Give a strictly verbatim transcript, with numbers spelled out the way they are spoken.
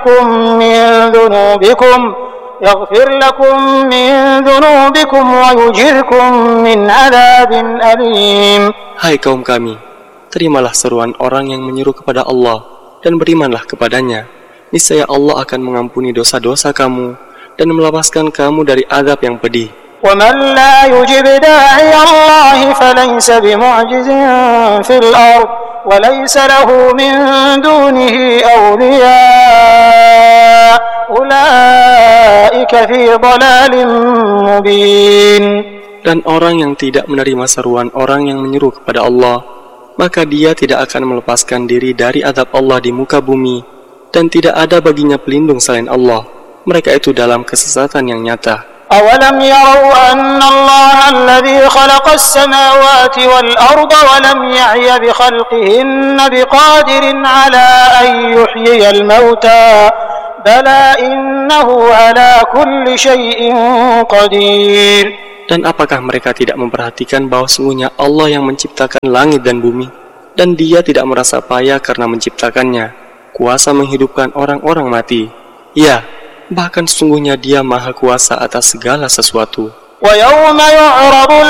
من ذنوبكم يغفر لكم من ذنوبكم ويجركم من عذاب أليم. Hai kaum kami, terimalah seruan orang yang menyeru kepada Allah dan berimanlah kepadanya. Niscaya Allah akan mengampuni dosa-dosa kamu dan melepaskan kamu dari azab yang pedih. وَمَنْ لَا يُجِبْ دَاعِيَ اللَّهِ فَلَيْسَ بِمُعْجِزٍ فِي الْأَرْضِ وَلَيْسَ لَهُ مِنْ دُونِهِ أَوْلِيَاءُ أُولَئِكَ فِي ضَلَالٍ مُبِينٍ. Dan orang yang tidak menerima seruan orang yang menyeru kepada Allah, maka dia tidak akan melepaskan diri dari azab Allah di muka bumi, dan tidak ada baginya pelindung selain Allah. Mereka itu dalam kesesatan yang nyata. أَوَلَمْ يَرَوْا أَنَّ اللَّهَ الَّذِي خَلَقَ السَّمَاوَاتِ وَالْأَرْضَ وَلَمْ يَعْيَ بِخَلْقِهِنَّ بِقَادِرٍ عَلَىٰ أَن يُحْيِيَ الْمَوْتَىٰ بَلَىٰ إِنَّهُ عَلَىٰ كُلِّ شَيْءٍ قَدِيرٌ. Dan apakah mereka tidak memperhatikan bahwa sungguhnya Allah yang menciptakan langit dan bumi, dan Dia tidak merasa payah karena menciptakannya, kuasa menghidupkan orang-orang mati. Ya, bahkan sesungguhnya Dia maha kuasa atas segala sesuatu. وَيَوْمَ يُعْرَضُ